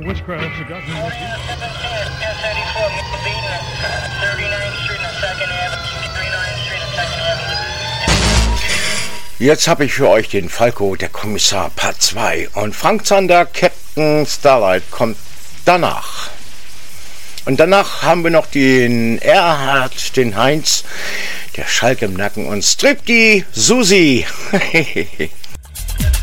Witchcraft, the Goddamn Whiskey. 1074, Beaton, 39th Street and 2nd Avenue, 39th Street and 2nd Avenue. Jetzt habe ich für euch den Falco, der Kommissar, Part 2. Und Frank Zander, Captain Starlight, kommt danach. Und danach haben wir noch den Erhard, den Heinz, der Schalk im Nacken und Stripti, Susi.